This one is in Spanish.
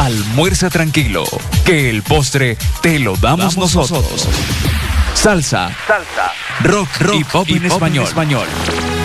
Almuerza tranquilo, que el postre te lo damos nosotros. Salsa, rock y pop en español.